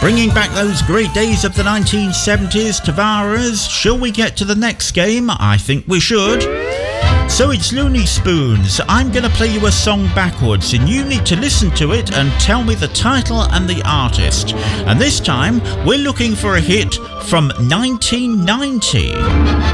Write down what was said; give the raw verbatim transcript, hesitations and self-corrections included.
Bringing back those great days of the nineteen seventies, Tavares. Shall we get to the next game? I think we should. So it's Looney Spoons. I'm going to play you a song backwards and you need to listen to it and tell me the title and the artist. And this time we're looking for a hit from nineteen ninety.